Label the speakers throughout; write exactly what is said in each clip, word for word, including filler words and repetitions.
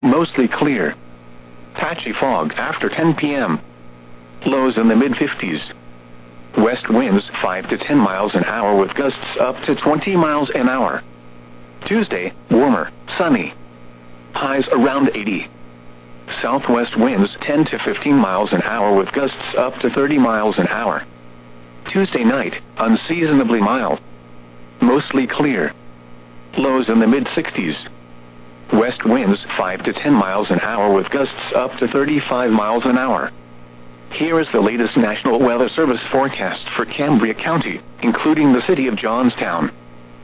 Speaker 1: mostly clear. Patchy fog after ten p m Lows in the mid fifties. West winds five to ten miles an hour with gusts up to twenty miles an hour. Tuesday, warmer, sunny. Highs around eighty. Southwest winds ten to fifteen miles an hour with gusts up to thirty miles an hour. Tuesday night, unseasonably mild. Mostly clear. Lows in the mid sixties. West winds five to ten miles an hour with gusts up to thirty-five miles an hour. Here is the latest National Weather Service forecast for Cambria County, including the city of Johnstown.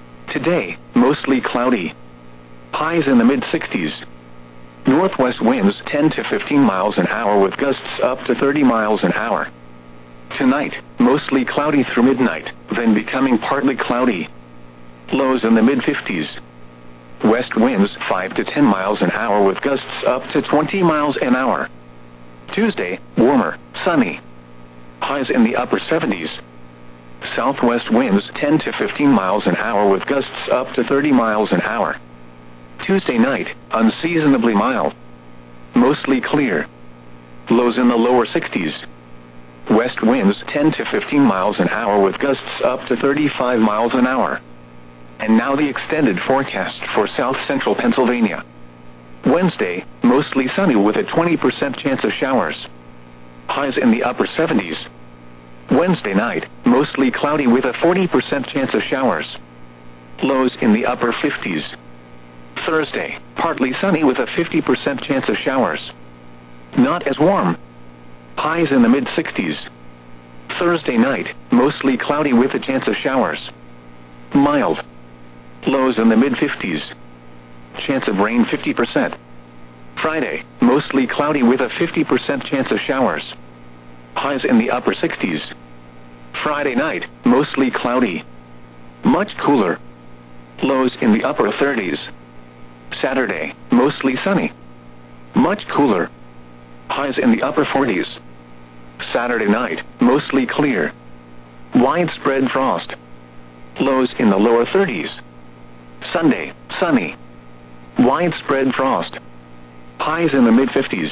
Speaker 1: Today, mostly cloudy. Highs in the mid sixties. Northwest winds ten to fifteen miles an hour with gusts up to thirty miles an hour. Tonight, mostly cloudy through midnight, then becoming partly cloudy. Lows in the mid fifties. West winds five to ten miles an hour with gusts up to twenty miles an hour. Tuesday, warmer, sunny. Highs in the upper seventies. Southwest winds ten to fifteen miles an hour with gusts up to thirty miles an hour. Tuesday night, unseasonably mild. Mostly clear. Lows in the lower sixties. West winds ten to fifteen miles an hour with gusts up to thirty-five miles an hour. And now the extended forecast for south central Pennsylvania. Wednesday, mostly sunny with a twenty percent chance of showers. Highs in the upper seventies. Wednesday night, mostly cloudy with a forty percent chance of showers. Lows in the upper fifties. Thursday, partly sunny with a fifty percent chance of showers. Not as warm. Highs in the mid sixties. Thursday night, mostly cloudy with a chance of showers. Mild. Lows in the mid fifties. Chance of rain fifty percent. Friday, mostly cloudy with a fifty percent chance of showers. Highs in the upper sixties. Friday night, mostly cloudy. Much cooler. Lows in the upper thirties. Saturday, mostly sunny. Much cooler. Highs in the upper forties. Saturday night, mostly clear. Widespread frost. Lows in the lower thirties. Sunday, sunny. Widespread frost. Highs in the mid fifties.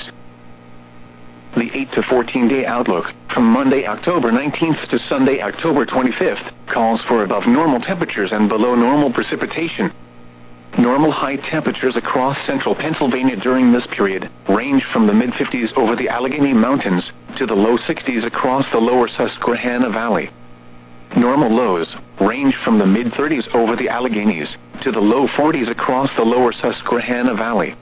Speaker 1: The eight to fourteen day outlook, from Monday, October nineteenth to Sunday, October twenty-fifth, calls for above normal temperatures and below normal precipitation. Normal high temperatures across central Pennsylvania during this period range from the mid fifties over the Allegheny Mountains to the low sixties across the lower Susquehanna Valley. Normal lows range from the mid thirties over the Alleghenies to the low forties across the lower Susquehanna Valley.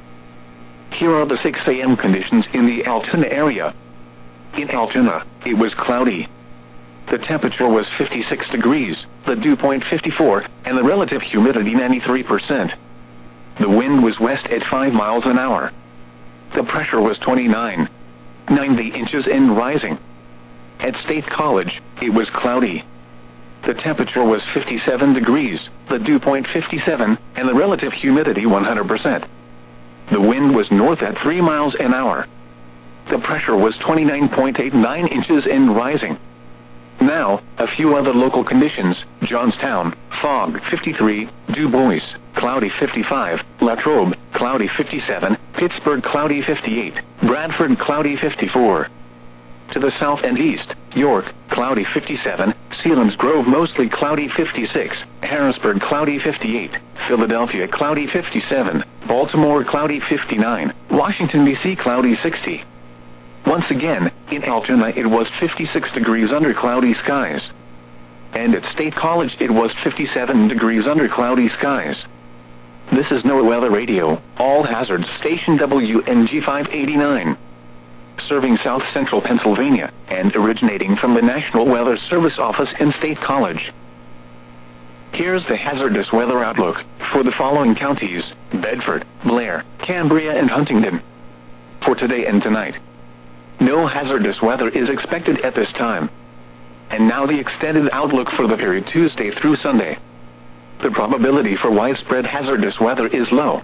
Speaker 1: Here are the six a m conditions in the Altoona area. In Altoona, it was cloudy. The temperature was fifty-six degrees, the dew point fifty-four, and the relative humidity ninety-three percent. The wind was west at five miles an hour. The pressure was twenty-nine point nine inches and rising. At State College, it was cloudy. The temperature was fifty-seven degrees, the dew point fifty-seven, and the relative humidity one hundred percent. The wind was north at three miles an hour. The pressure was twenty-nine point eight nine inches and rising. Now, a few other local conditions: Johnstown, fog fifty-three, Du Bois, cloudy fifty-five, Latrobe, cloudy fifty-seven, Pittsburgh, cloudy fifty-eight, Bradford, cloudy fifty-four. To the south and east, York, cloudy fifty-seven, Selinsgrove, mostly cloudy fifty-six, Harrisburg, cloudy fifty-eight, Philadelphia, cloudy fifty-seven, Baltimore, cloudy fifty-nine, Washington, D C, cloudy sixty. Once again, in Altoona it was fifty-six degrees under cloudy skies. And at State College it was fifty-seven degrees under cloudy skies. This is NOAA Weather Radio, all hazards, station W N G five eighty-nine. Serving south central Pennsylvania, and originating from the National Weather Service office in State College. Here's the hazardous weather outlook for the following counties: Bedford, Blair, Cambria, and Huntingdon. For today and tonight, no hazardous weather is expected at this time. And now the extended outlook for the period Tuesday through Sunday. The probability for widespread hazardous weather is low.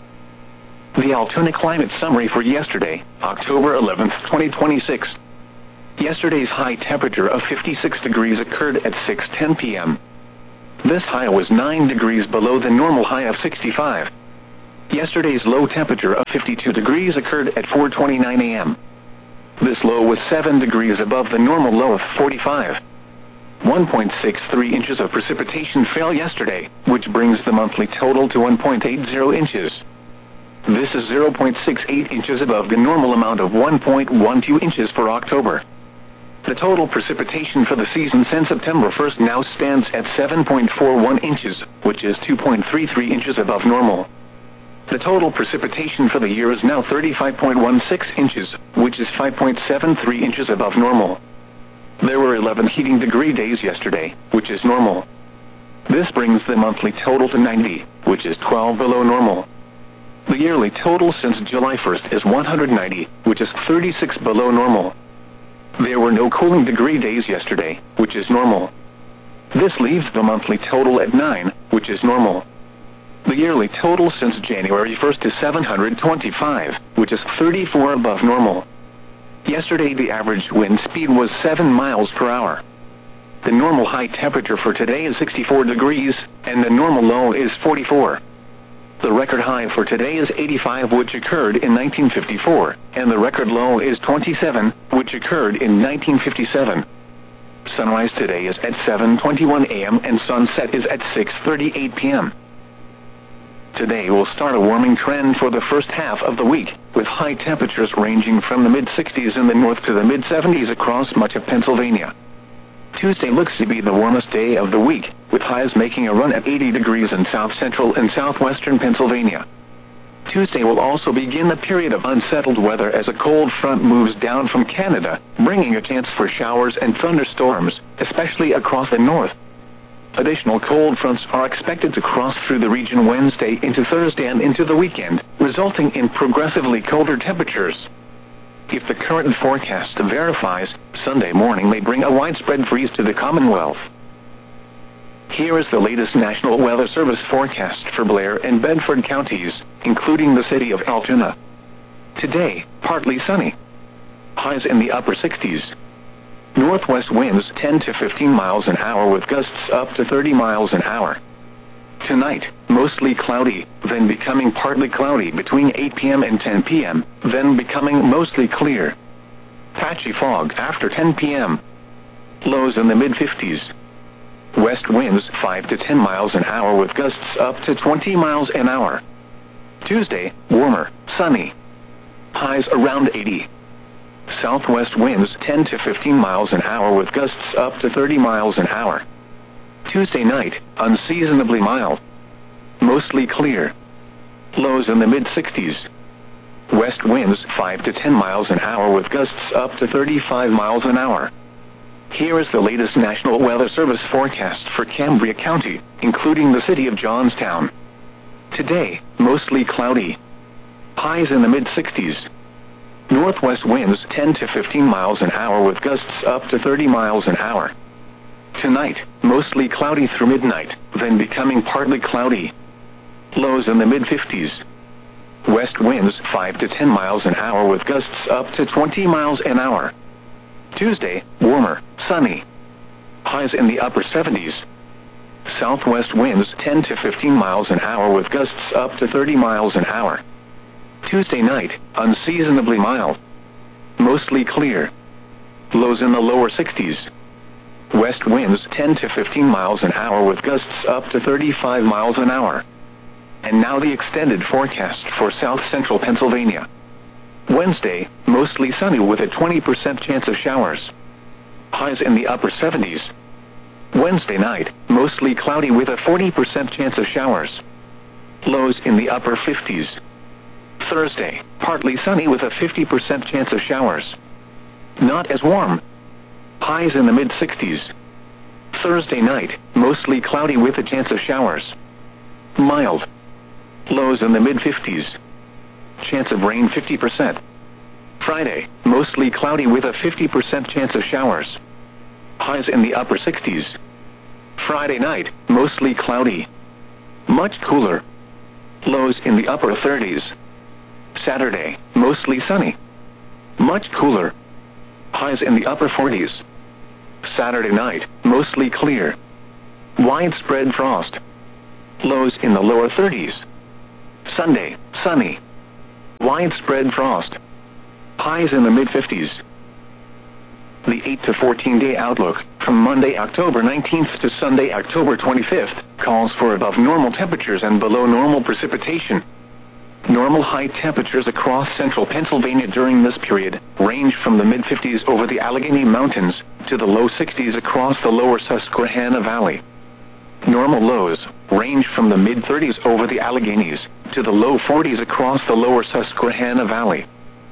Speaker 1: The Altoona climate summary for yesterday, October eleventh, twenty twenty-six. Yesterday's high temperature of fifty-six degrees occurred at six ten p m This high was nine degrees below the normal high of sixty-five. Yesterday's low temperature of fifty-two degrees occurred at four twenty-nine a m This low was seven degrees above the normal low of forty-five. one point six three inches of precipitation fell yesterday, which brings the monthly total to one point eight zero inches. This is zero point six eight inches above the normal amount of one point one two inches for October. The total precipitation for the season since September first now stands at seven point four one inches, which is two point three three inches above normal. The total precipitation for the year is now thirty-five point one six inches, which is five point seven three inches above normal. There were eleven heating degree days yesterday, which is normal. This brings the monthly total to ninety, which is twelve below normal. The yearly total since July first is one hundred ninety, which is thirty-six below normal. There were no cooling degree days yesterday, which is normal. This leaves the monthly total at nine, which is normal. The yearly total since January first is seven hundred twenty-five, which is thirty-four above normal. Yesterday the average wind speed was seven miles per hour. The normal high temperature for today is sixty-four degrees, and the normal low is forty-four. The record high for today is eighty-five, which occurred in nineteen fifty-four, and the record low is twenty-seven, which occurred in nineteen fifty-seven. Sunrise today is at seven twenty-one a m and sunset is at six thirty-eight p m Today will start a warming trend for the first half of the week, with high temperatures ranging from the mid sixties in the north to the mid seventies across much of Pennsylvania. Tuesday looks to be the warmest day of the week, with highs making a run at eighty degrees in south central and southwestern Pennsylvania. Tuesday will also begin a period of unsettled weather as a cold front moves down from Canada, bringing a chance for showers and thunderstorms, especially across the north. Additional cold fronts are expected to cross through the region Wednesday into Thursday and into the weekend, resulting in progressively colder temperatures. If the current forecast verifies, Sunday morning may bring a widespread freeze to the Commonwealth. Here is the latest National Weather Service forecast for Blair and Bedford counties, including the city of Altoona. Today, partly sunny. Highs in the upper sixties. Northwest winds ten to fifteen miles an hour with gusts up to thirty miles an hour. Tonight, mostly cloudy, then becoming partly cloudy between eight p m and ten p m, then becoming mostly clear. Patchy fog after ten p m Lows in the mid fifties. West winds five to ten miles an hour with gusts up to twenty miles an hour. Tuesday, warmer, sunny. Highs around eighty. Southwest winds ten to fifteen miles an hour with gusts up to thirty miles an hour. Tuesday night, unseasonably mild. Mostly clear. Lows in the mid sixties. West winds five to ten miles an hour with gusts up to thirty-five miles an hour. Here is the latest National Weather Service forecast for Cambria County, including the city of Johnstown. Today, mostly cloudy. Highs in the mid sixties. Northwest winds ten to fifteen miles an hour with gusts up to thirty miles an hour. Tonight, mostly cloudy through midnight, then becoming partly cloudy. Lows in the mid fifties. West winds five to ten miles an hour with gusts up to twenty miles an hour. Tuesday, warmer, sunny. Highs in the upper seventies. Southwest winds ten to fifteen miles an hour with gusts up to thirty miles an hour. Tuesday night, unseasonably mild. Mostly clear. Lows in the lower sixties. West winds ten to fifteen miles an hour with gusts up to thirty-five miles an hour. And now the extended forecast for south central Pennsylvania. Wednesday, mostly sunny with a twenty percent chance of showers. Highs in the upper seventies. Wednesday night, mostly cloudy with a forty percent chance of showers. Lows in the upper fifties. Thursday, partly sunny with a fifty percent chance of showers. Not as warm. Highs in the mid sixties. Thursday night, mostly cloudy with a chance of showers. Mild. Lows in the mid fifties. Chance of rain fifty percent. Friday, mostly cloudy with a fifty percent chance of showers. Highs in the upper sixties. Friday night, mostly cloudy. Much cooler. Lows in the upper thirties. Saturday, mostly sunny. Much cooler. Highs in the upper forties. Saturday night, mostly clear. Widespread frost. Lows in the lower thirties. Sunday, sunny. Widespread frost. Highs in the mid fifties. The eight to fourteen day outlook, from Monday, October nineteenth to Sunday, October twenty-fifth, calls for above normal temperatures and below normal precipitation. Normal high temperatures across central Pennsylvania during this period range from the mid fifties over the Allegheny Mountains to the low sixties across the lower Susquehanna Valley. Normal lows range from the mid thirties over the Alleghenies to the low forties across the lower Susquehanna Valley.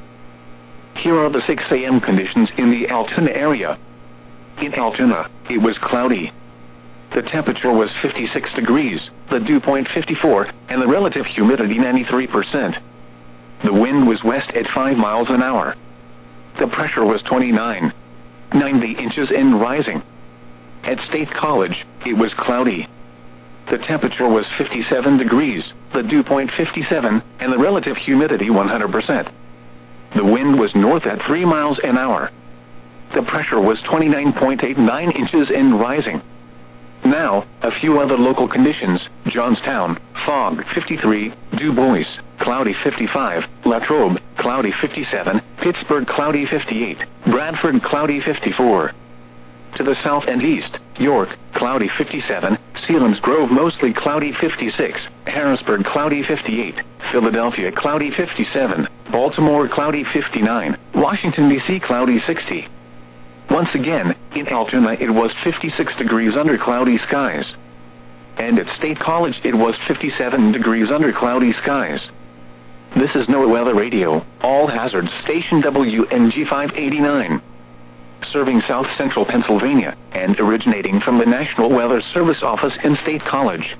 Speaker 1: Here are the six A M conditions in the Altoona area. In Altoona, it was cloudy. The temperature was fifty-six degrees, the dew point fifty-four, and the relative humidity ninety-three percent. The wind was west at five miles an hour. The pressure was twenty-nine point nine zero inches and rising. At State College, it was cloudy. The temperature was fifty-seven degrees, the dew point fifty-seven, and the relative humidity one hundred percent. The wind was north at three miles an hour. The pressure was twenty-nine point eight nine inches and rising. Now, a few other local conditions: Johnstown, fog fifty-three, Du Bois, cloudy fifty-five, Latrobe, cloudy fifty-seven, Pittsburgh, cloudy fifty-eight, Bradford, cloudy fifty-four. To the south and east, York, cloudy fifty-seven, Selinsgrove, mostly cloudy fifty-six, Harrisburg, cloudy fifty-eight, Philadelphia, cloudy fifty-seven, Baltimore, cloudy fifty-nine, Washington, D C, cloudy sixty. Once again, in Altoona it was fifty-six degrees under cloudy skies. And at State College it was fifty-seven degrees under cloudy skies. This is NOAA Weather Radio, All Hazards Station W N G five eighty-nine. Serving south central Pennsylvania, and originating from the National Weather Service office in State College.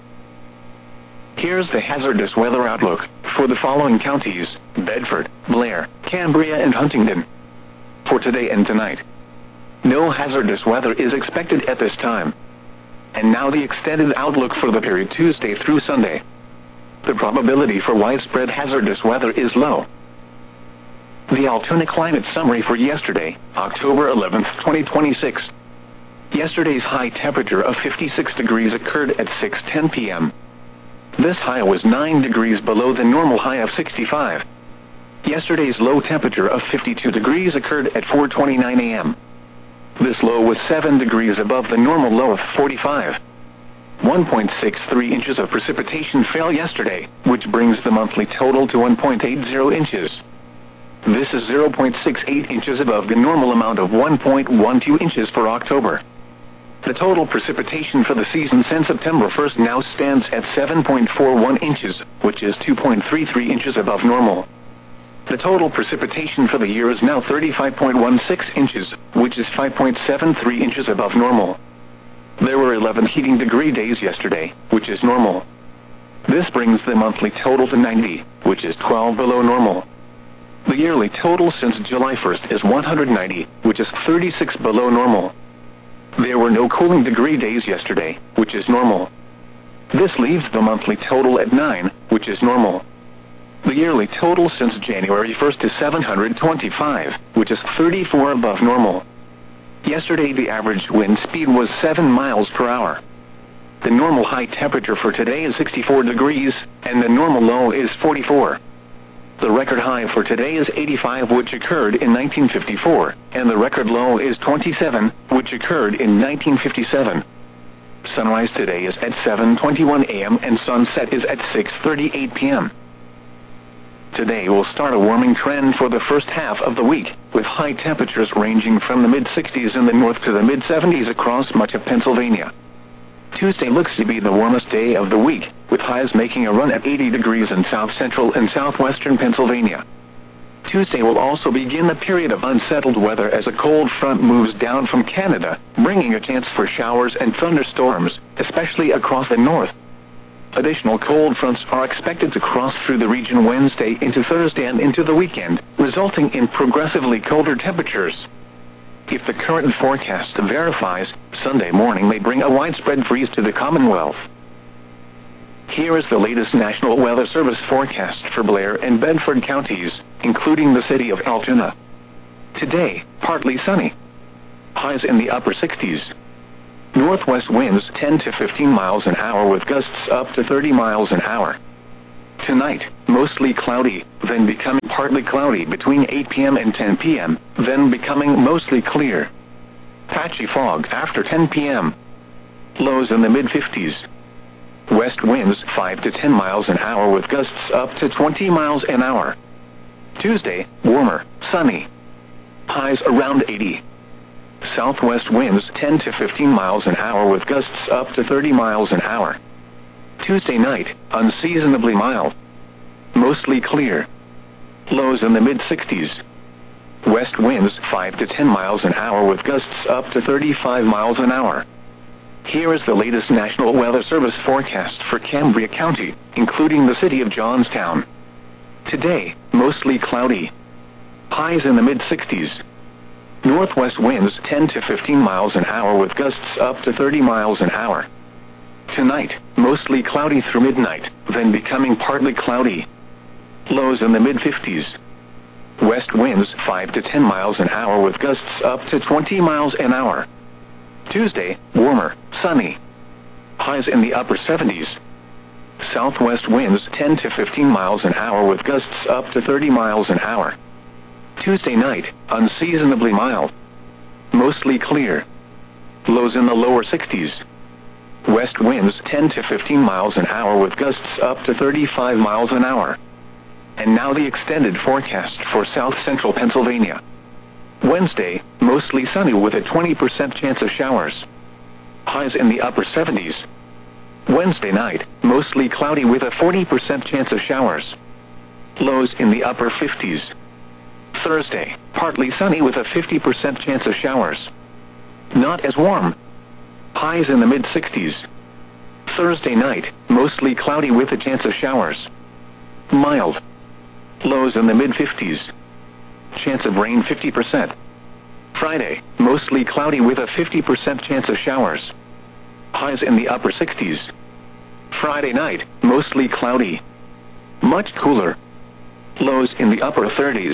Speaker 1: Here's the hazardous weather outlook for the following counties: Bedford, Blair, Cambria, and Huntingdon. For today and tonight, no hazardous weather is expected at this time. And now the extended outlook for the period Tuesday through Sunday. The probability for widespread hazardous weather is low. The Altoona climate summary for yesterday, October eleventh, twenty twenty-six. Yesterday's high temperature of fifty-six degrees occurred at six ten p m This high was nine degrees below the normal high of sixty-five. Yesterday's low temperature of fifty-two degrees occurred at four twenty-nine a m This low was seven degrees above the normal low of forty-five. one point six three inches of precipitation fell yesterday, which brings the monthly total to one point eight zero inches. This is zero point six eight inches above the normal amount of one point one two inches for October. The total precipitation for the season since September first now stands at seven point four one inches, which is two point three three inches above normal. The total precipitation for the year is now thirty-five point one six inches, which is five point seven three inches above normal. There were eleven heating degree days yesterday, which is normal. This brings the monthly total to ninety, which is twelve below normal. The yearly total since July first is one hundred ninety, which is thirty-six below normal. There were no cooling degree days yesterday, which is normal. This leaves the monthly total at nine, which is normal. The yearly total since January first is seven hundred twenty-five, which is thirty-four above normal. Yesterday the average wind speed was seven miles per hour. The normal high temperature for today is sixty-four degrees, and the normal low is forty-four. The record high for today is eighty-five, which occurred in nineteen fifty-four, and the record low is twenty-seven, which occurred in nineteen fifty-seven. Sunrise today is at seven twenty-one a m and sunset is at six thirty-eight p m Today will start a warming trend for the first half of the week, with high temperatures ranging from the mid sixties in the north to the mid seventies across much of Pennsylvania. Tuesday looks to be the warmest day of the week, with highs making a run at eighty degrees in south central and southwestern Pennsylvania. Tuesday will also begin a period of unsettled weather as a cold front moves down from Canada, bringing a chance for showers and thunderstorms, especially across the north. Additional cold fronts are expected to cross through the region Wednesday into Thursday and into the weekend, resulting in progressively colder temperatures. If the current forecast verifies, Sunday morning may bring a widespread freeze to the Commonwealth. Here is the latest National Weather Service forecast for Blair and Bedford counties, including the city of Altoona. Today, partly sunny. Highs in the upper sixties. Northwest winds ten to fifteen miles an hour with gusts up to thirty miles an hour. Tonight, mostly cloudy, then becoming partly cloudy between eight p m and ten p m, then becoming mostly clear. Patchy fog after ten p m Lows in the mid fifties. West winds five to ten miles an hour with gusts up to twenty miles an hour. Tuesday, warmer, sunny. Highs around eighty. Southwest winds ten to fifteen miles an hour with gusts up to thirty miles an hour. Tuesday night, unseasonably mild. Mostly clear. Lows in the mid sixties. West winds five to ten miles an hour with gusts up to thirty-five miles an hour. Here is the latest National Weather Service forecast for Cambria County, including the city of Johnstown. Today, mostly cloudy. Highs in the mid sixties. Northwest winds ten to fifteen miles an hour with gusts up to thirty miles an hour. Tonight, mostly cloudy through midnight, then becoming partly cloudy. Lows in the mid fifties. West winds five to ten miles an hour with gusts up to twenty miles an hour. Tuesday, warmer, sunny. Highs in the upper seventies. Southwest winds ten to fifteen miles an hour with gusts up to thirty miles an hour. Tuesday night, unseasonably mild. Mostly clear. Lows in the lower sixties. West winds ten to fifteen miles an hour with gusts up to thirty-five miles an hour. And now the extended forecast for south central Pennsylvania. Wednesday, mostly sunny with a twenty percent chance of showers. Highs in the upper seventies. Wednesday night, mostly cloudy with a forty percent chance of showers. Lows in the upper fifties. Thursday, partly sunny with a fifty percent chance of showers. Not as warm. Highs in the mid sixties. Thursday night, mostly cloudy with a chance of showers. Mild. Lows in the mid fifties. Chance of rain fifty percent. Friday, mostly cloudy with a fifty percent chance of showers. Highs in the upper sixties. Friday night, mostly cloudy. Much cooler. Lows in the upper thirties.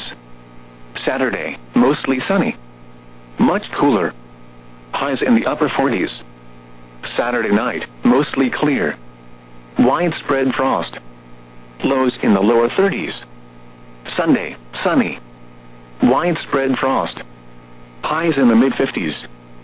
Speaker 1: Saturday, mostly sunny. Much cooler. Highs in the upper forties. Saturday night, mostly clear. Widespread frost. Lows in the lower thirties. Sunday, sunny. Widespread frost. Highs in the mid fifties.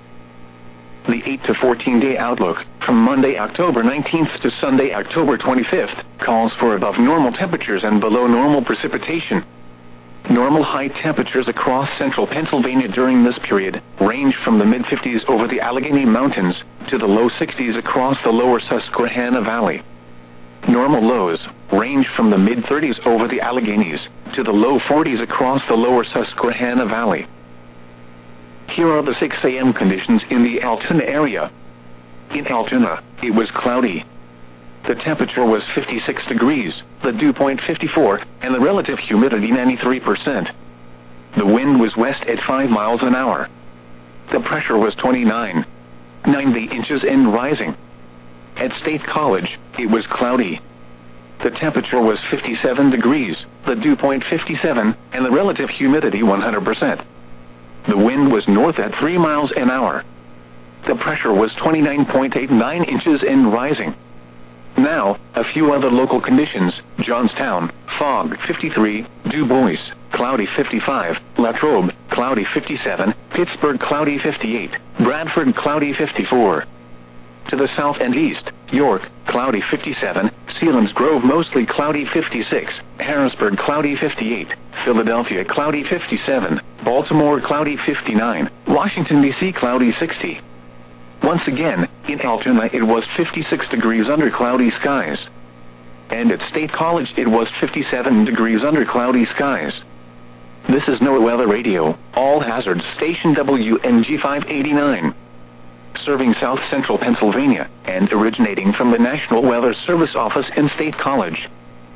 Speaker 1: The eight to fourteen day outlook, from Monday, October nineteenth to Sunday, October twenty-fifth, calls for above normal temperatures and below normal precipitation. Normal high temperatures across central Pennsylvania during this period range from the mid fifties over the Allegheny Mountains to the low sixties across the lower Susquehanna Valley. Normal lows range from the mid thirties over the Alleghenies to the low forties across the lower Susquehanna Valley. Here are the six a m conditions in the Altoona area. In Altoona, it was cloudy. The temperature was fifty-six degrees, the dew point fifty-four, and the relative humidity ninety-three percent. The wind was west at five miles an hour. The pressure was twenty-nine point nine inches and rising. At State College, it was cloudy. The temperature was fifty-seven degrees, the dew point fifty-seven, and the relative humidity one hundred percent. The wind was north at three miles an hour. The pressure was twenty-nine point eight nine inches and rising. Now, a few other local conditions: Johnstown, fog fifty-three, Du Bois, cloudy fifty-five, Latrobe, cloudy fifty-seven, Pittsburgh, cloudy fifty-eight, Bradford, cloudy fifty-four. To the south and east, York, cloudy fifty-seven, Selinsgrove, mostly cloudy fifty-six, Harrisburg, cloudy fifty-eight, Philadelphia, cloudy fifty-seven, Baltimore, cloudy fifty-nine, Washington, D C, cloudy sixty. Once again, in Altoona it was fifty-six degrees under cloudy skies. And at State College it was fifty-seven degrees under cloudy skies. This is NOAA Weather Radio, all hazards, station W N G five eighty-nine. Serving south central Pennsylvania, and originating from the National Weather Service office in State College.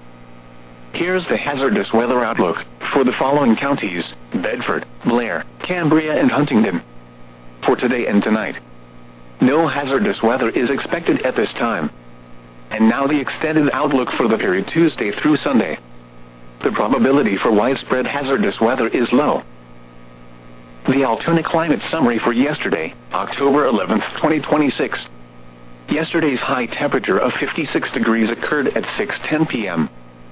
Speaker 1: Here's the hazardous weather outlook for the following counties: Bedford, Blair, Cambria, and Huntingdon. For today and tonight, no hazardous weather is expected at this time. And now the extended outlook for the period Tuesday through Sunday. The probability for widespread hazardous weather is low. The Altoona climate summary for yesterday, October eleventh, twenty twenty-six. Yesterday's high temperature of fifty-six degrees occurred at six ten p m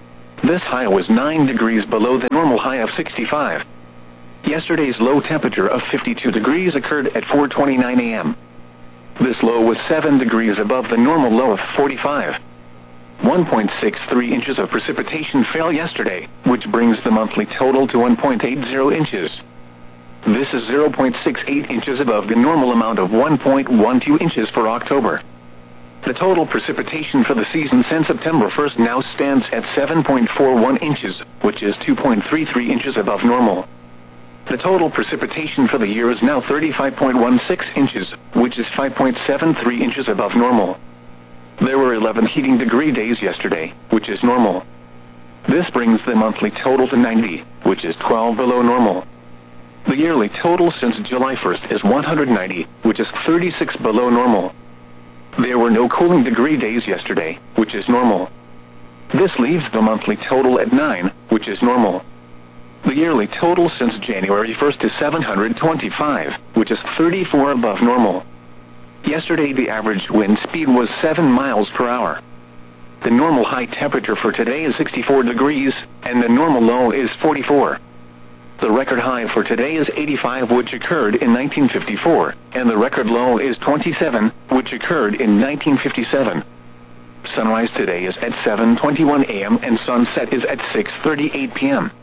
Speaker 1: This high was nine degrees below the normal high of sixty-five. Yesterday's low temperature of fifty-two degrees occurred at four twenty-nine a m This low was seven degrees above the normal low of forty-five. one point six three inches of precipitation fell yesterday, which brings the monthly total to one point eight zero inches. This is zero point six eight inches above the normal amount of one point one two inches for October. The total precipitation for the season since September first now stands at seven point four one inches, which is two point three three inches above normal. The total precipitation for the year is now thirty-five point one six inches, which is five point seven three inches above normal. There were eleven heating degree days yesterday, which is normal. This brings the monthly total to ninety, which is twelve below normal. The yearly total since July first is one hundred ninety, which is thirty-six below normal. There were no cooling degree days yesterday, which is normal. This leaves the monthly total at nine, which is normal. The yearly total since January first is seven hundred twenty-five, which is thirty-four above normal. Yesterday the average wind speed was seven miles per hour. The normal high temperature for today is sixty-four degrees, and the normal low is forty-four. The record high for today is eighty-five, which occurred in nineteen fifty-four, and the record low is twenty-seven, which occurred in nineteen fifty-seven. Sunrise today is at seven twenty-one a m and sunset is at six thirty-eight p m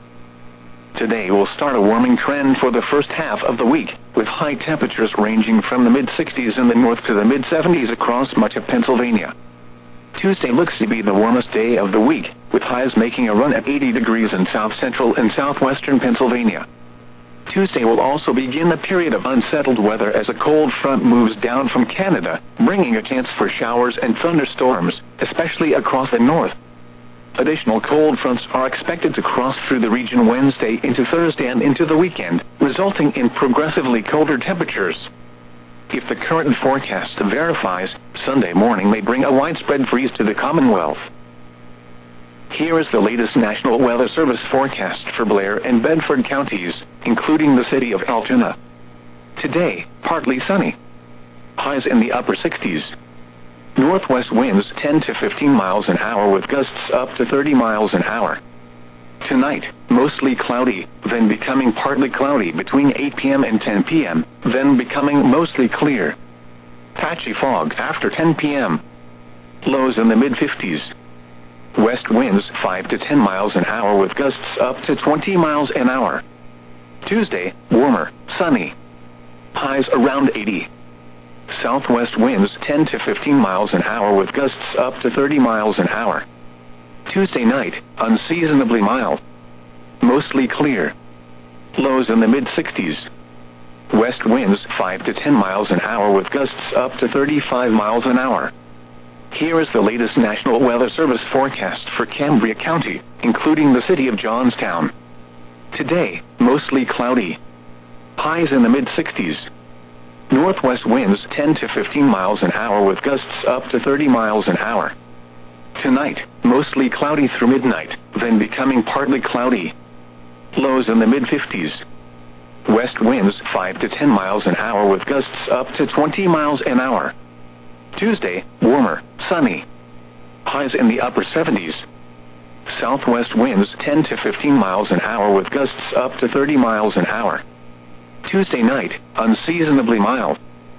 Speaker 1: Today will start a warming trend for the first half of the week, with high temperatures ranging from the mid sixties in the north to the mid seventies across much of Pennsylvania. Tuesday looks to be the warmest day of the week, with highs making a run at eighty degrees in south-central and southwestern Pennsylvania. Tuesday will also begin a period of unsettled weather as a cold front moves down from Canada, bringing a chance for showers and thunderstorms, especially across the north. Additional cold fronts are expected to cross through the region Wednesday into Thursday and into the weekend, resulting in progressively colder temperatures. If the current forecast verifies, Sunday morning may bring a widespread freeze to the Commonwealth. Here is the latest National Weather Service forecast for Blair and Bedford counties, including the city of Altoona. Today, partly sunny. Highs in the upper sixties. Northwest winds ten to fifteen miles an hour with gusts up to thirty miles an hour. Tonight, mostly cloudy, then becoming partly cloudy between eight p m and ten p m, then becoming mostly clear. Patchy fog after ten p m Lows in the mid fifties. West winds five to ten miles an hour with gusts up to twenty miles an hour. Tuesday, warmer, sunny. Highs around eighty. Southwest winds ten to fifteen miles an hour with gusts up to thirty miles an hour. Tuesday night, unseasonably mild. Mostly clear. Lows in the mid sixties. West winds five to ten miles an hour with gusts up to thirty-five miles an hour. Here is the latest National Weather Service forecast for Cambria County, including the city of Johnstown. Today, mostly cloudy. Highs in the mid sixties. Northwest winds ten to fifteen miles an hour with gusts up to thirty miles an hour. Tonight, mostly cloudy through midnight, then becoming partly cloudy. Lows in the mid fifties. West winds five to ten miles an hour with gusts up to twenty miles an hour. Tuesday, warmer, sunny. Highs in the upper seventies. Southwest winds ten to fifteen miles an hour with gusts up to thirty miles an hour. Tuesday night, unseasonably mild.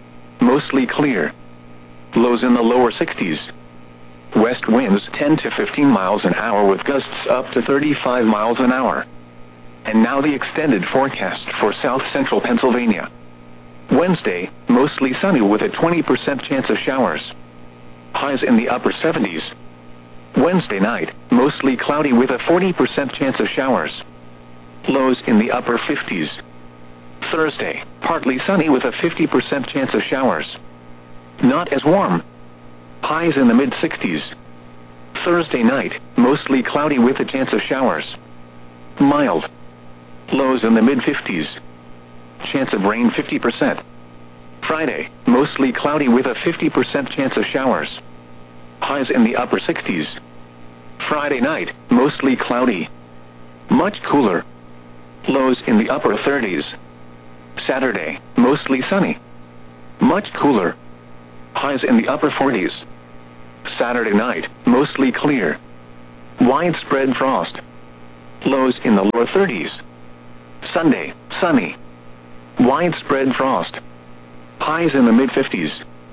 Speaker 1: Mostly clear. Lows in the lower sixties. West winds ten to fifteen miles an hour with gusts up to thirty-five miles an hour. And now the extended forecast for south-central Pennsylvania. Wednesday, mostly sunny with a twenty percent chance of showers. Highs in the upper seventies. Wednesday night, mostly cloudy with a forty percent chance of showers. Lows in the upper fifties. Thursday, partly sunny with a fifty percent chance of showers. Not as warm. Highs in the mid sixties. Thursday night, mostly cloudy with a chance of showers. Mild. Lows in the mid fifties. Chance of rain fifty percent. Friday, mostly cloudy with a fifty percent chance of showers. Highs in the upper sixties. Friday night, mostly cloudy. Much cooler. Lows in the upper thirties. Saturday, mostly sunny. Much cooler. Highs in the upper forties. Saturday night, mostly clear. widespread frost. Lows in the lower thirties. Sunday, sunny. Widespread frost. Highs in the mid-fifties.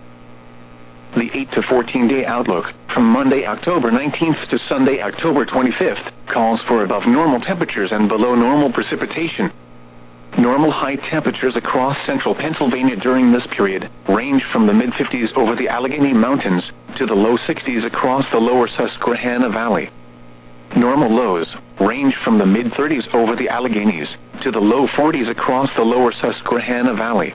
Speaker 1: The eight to fourteen day outlook, from Monday, October nineteenth to Sunday, October twenty-fifth, calls for above normal temperatures and below normal precipitation. Normal high temperatures across central Pennsylvania during this period range from the mid-fifties over the Allegheny Mountains to the low sixties across the lower Susquehanna Valley. Normal lows range from the mid-thirties over the Alleghenies to the low forties across the lower Susquehanna Valley.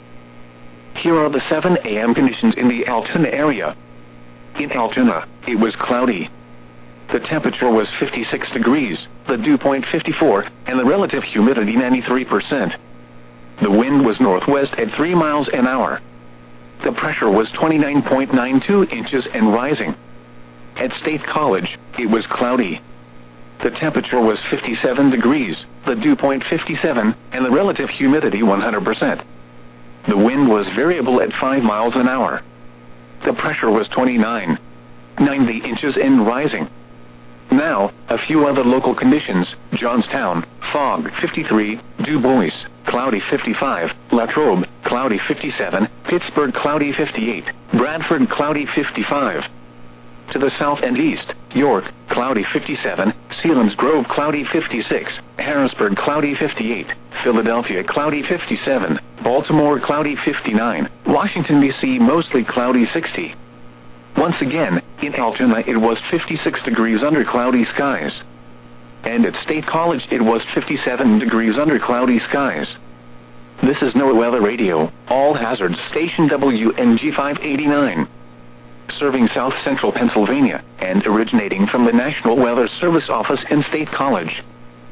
Speaker 1: Here are the seven A M conditions in the Altoona area. In Altoona, it was cloudy. The temperature was fifty-six degrees, the dew point fifty-four, and the relative humidity ninety-three percent. The wind was northwest at three miles an hour. The pressure was twenty-nine point nine two inches and rising. At State College, it was cloudy. The temperature was fifty-seven degrees, the dew point fifty-seven, and the relative humidity one hundred percent. The wind was variable at five miles an hour. The pressure was twenty-nine point nine zero inches and rising. Now, a few other local conditions: Johnstown, fog fifty-three, Du Bois, cloudy fifty-five, Latrobe, cloudy fifty-seven, Pittsburgh, cloudy fifty-eight, Bradford, cloudy fifty-five. To the south and east, York, cloudy fifty-seven, Selinsgrove, cloudy fifty-six, Harrisburg, cloudy fifty-eight, Philadelphia, cloudy fifty-seven, Baltimore, cloudy fifty-nine, Washington, D C, mostly cloudy sixty. Once again, in Altoona it was fifty-six degrees under cloudy skies. And at State College it was fifty-seven degrees under cloudy skies. This is NOAA Weather Radio, all hazards, station W N G five eighty-nine. Serving south central Pennsylvania, and originating from the National Weather Service office in State College.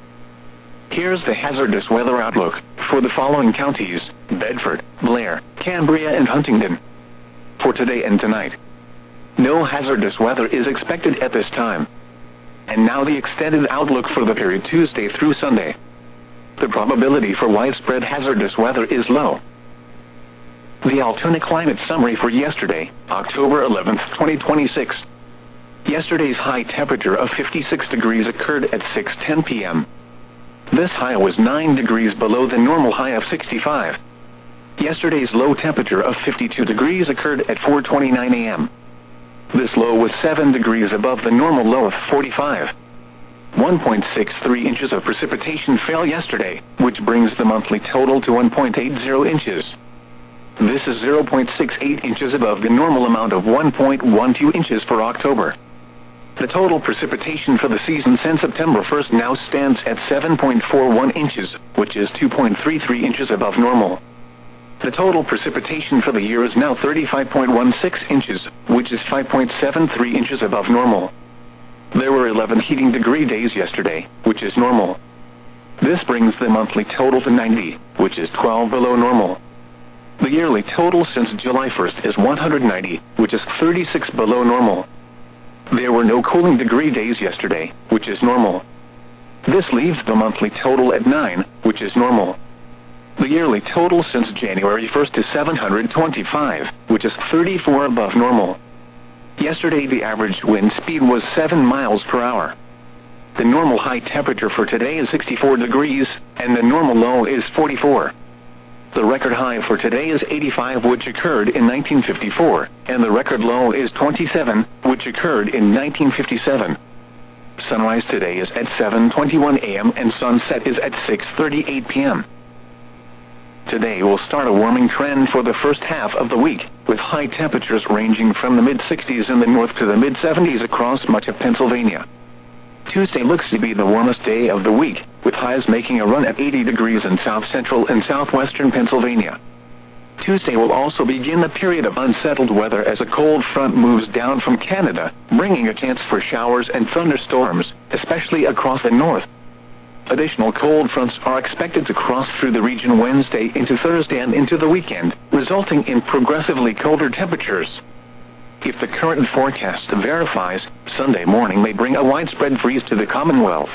Speaker 1: Here's the hazardous weather outlook for the following counties: Bedford, Blair, Cambria, and Huntingdon. For today and tonight, no hazardous weather is expected at this time. And now the extended outlook for the period Tuesday through Sunday. The probability for widespread hazardous weather is low. The Altoona climate summary for yesterday, October eleventh, twenty twenty-six. Yesterday's high temperature of fifty-six degrees occurred at six ten p m This high was nine degrees below the normal high of sixty-five. Yesterday's low temperature of fifty-two degrees occurred at four twenty-nine a m This low was seven degrees above the normal low of forty-five. one point six three inches of precipitation fell yesterday, which brings the monthly total to one point eight zero inches. This is zero point six eight inches above the normal amount of one point one two inches for October. The total precipitation for the season since September first now stands at seven point four one inches, which is two point three three inches above normal. The total precipitation for the year is now thirty-five point one six inches, which is five point seven three inches above normal. There were eleven heating degree days yesterday, which is normal. This brings the monthly total to ninety, which is twelve below normal. The yearly total since July first is one hundred ninety, which is thirty-six below normal. There were no cooling degree days yesterday, which is normal. This leaves the monthly total at nine, which is normal. The yearly total since January first is seven hundred twenty-five, which is thirty-four above normal. Yesterday the average wind speed was seven miles per hour. The normal high temperature for today is sixty-four degrees, and the normal low is forty-four. The record high for today is eighty-five, which occurred in nineteen fifty-four, and the record low is twenty-seven, which occurred in nineteen fifty-seven. Sunrise today is at seven twenty-one a m and sunset is at six thirty-eight p m Today will start a warming trend for the first half of the week, with high temperatures ranging from the mid-sixties in the north to the mid-seventies across much of Pennsylvania. Tuesday looks to be the warmest day of the week, with highs making a run at eighty degrees in south-central and southwestern Pennsylvania. Tuesday will also begin the period of unsettled weather as a cold front moves down from Canada, bringing a chance for showers and thunderstorms, especially across the north. Additional cold fronts are expected to cross through the region Wednesday into Thursday and into the weekend, resulting in progressively colder temperatures. If the current forecast verifies, Sunday morning may bring a widespread freeze to the Commonwealth.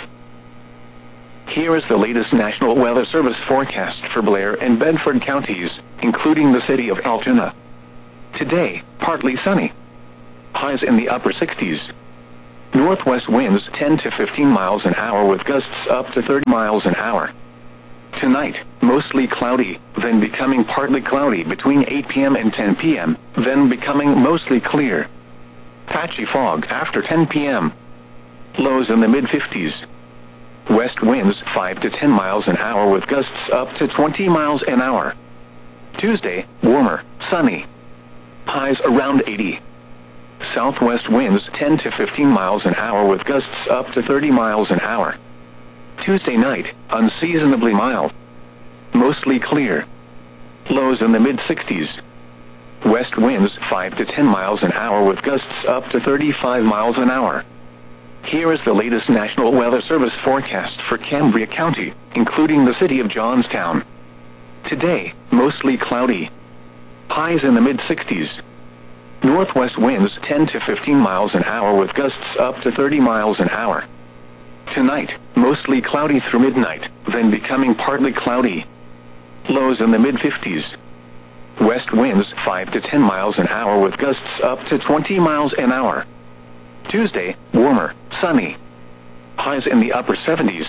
Speaker 1: Here is the latest National Weather Service forecast for Blair and Bedford counties, including the city of Altoona. Today, partly sunny. Highs in the upper sixties. Northwest winds ten to fifteen miles an hour with gusts up to thirty miles an hour. Tonight, mostly cloudy, then becoming partly cloudy between eight p m and ten p m, then becoming mostly clear. Patchy fog after ten p m Lows in the mid fifties. West winds five to ten miles an hour with gusts up to twenty miles an hour. Tuesday, warmer, sunny. Highs around eighty. Southwest winds ten to fifteen miles an hour with gusts up to thirty miles an hour. Tuesday night, unseasonably mild. Mostly clear. Lows in the mid sixties. West winds five to ten miles an hour with gusts up to thirty-five miles an hour. Here is the latest National Weather Service forecast for Cambria County, including the city of Johnstown. Today, mostly cloudy. Highs in the mid sixties. Northwest winds ten to fifteen miles an hour with gusts up to thirty miles an hour. Tonight, mostly cloudy through midnight, then becoming partly cloudy. Lows in the mid fifties. West winds five to ten miles an hour with gusts up to twenty miles an hour. Tuesday, warmer, sunny. Highs in the upper seventies.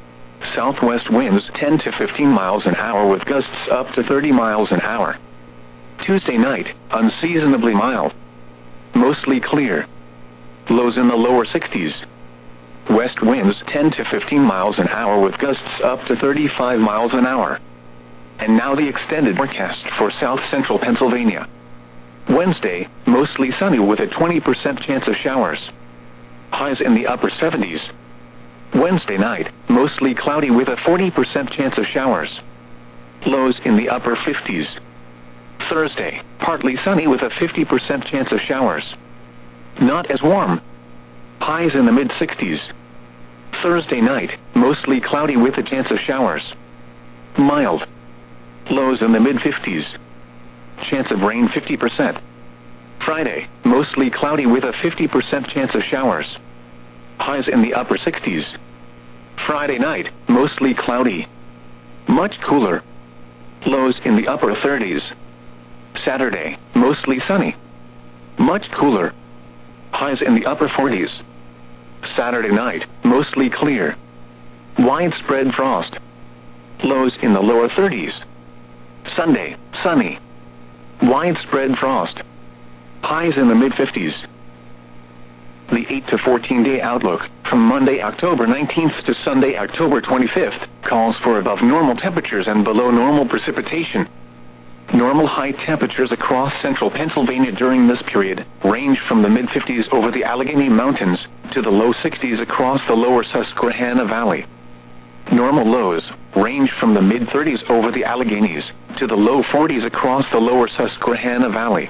Speaker 1: Southwest winds ten to fifteen miles an hour with gusts up to thirty miles an hour. Tuesday night, unseasonably mild. Mostly clear. Lows in the lower sixties. West winds ten to fifteen miles an hour with gusts up to thirty-five miles an hour. And now the extended forecast for south central Pennsylvania. Wednesday, mostly sunny with a twenty percent chance of showers. Highs in the upper seventies. Wednesday night, mostly cloudy with a forty percent chance of showers. Lows in the upper fifties. Thursday, partly sunny with a fifty percent chance of showers. Not as warm. Highs in the mid sixties. Thursday night, mostly cloudy with a chance of showers. Mild. Lows in the mid fifties. Chance of rain fifty percent. Friday, mostly cloudy with a fifty percent chance of showers. Highs in the upper sixties. Friday night, mostly cloudy. Much cooler. Lows in the upper thirties. Saturday, mostly sunny. Much cooler. Highs in the upper forties. Saturday night, mostly clear. Widespread frost. Lows in the lower thirties. Sunday, sunny. Widespread frost. Highs in the mid fifties. The eight to fourteen day outlook, from Monday, October nineteenth to Sunday, October twenty-fifth, calls for above normal temperatures and below normal precipitation. Normal high temperatures across central Pennsylvania during this period range from the mid fifties over the Allegheny Mountains to the low sixties across the lower Susquehanna Valley. Normal lows range from the mid thirties over the Alleghenies to the low forties across the lower Susquehanna Valley.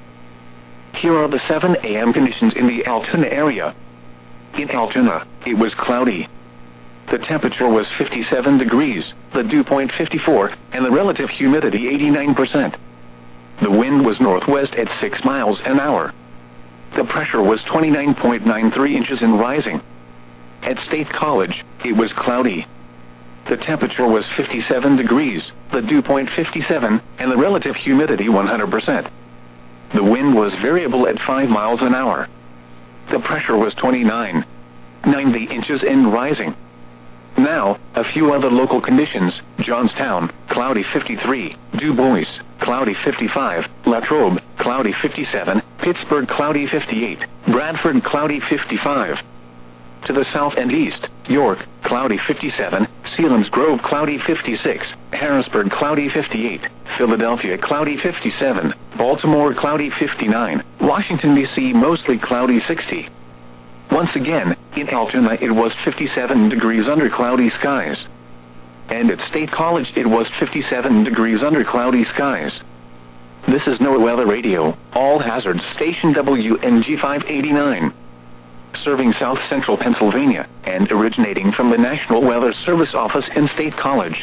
Speaker 1: Here are the seven a m conditions in the Altoona area. In Altoona, it was cloudy. The temperature was fifty-seven degrees, the dew point fifty-four, and the relative humidity eighty-nine percent. The wind was northwest at six miles an hour. The pressure was twenty-nine point nine three inches and rising. At State College, it was cloudy. The temperature was fifty-seven degrees, the dew point fifty-seven, and the relative humidity one hundred percent. The wind was variable at five miles an hour. The pressure was twenty-nine point nine zero inches and rising. Now, a few other local conditions: Johnstown, cloudy fifty-three, Du Bois, cloudy fifty-five, Latrobe, cloudy fifty-seven, Pittsburgh, cloudy fifty-eight, Bradford, cloudy fifty-five. To the south and east, York, cloudy fifty-seven, Selinsgrove, cloudy fifty-six, Harrisburg, cloudy fifty-eight, Philadelphia, cloudy fifty-seven, Baltimore, cloudy fifty-nine, Washington, D C, mostly cloudy sixty. Once again, in Altoona it was fifty-seven degrees under cloudy skies. And at State College it was fifty-seven degrees under cloudy skies. This is NOAA Weather Radio, All Hazards Station W N G five eighty-nine. Serving south central Pennsylvania, and originating from the National Weather Service office in State College.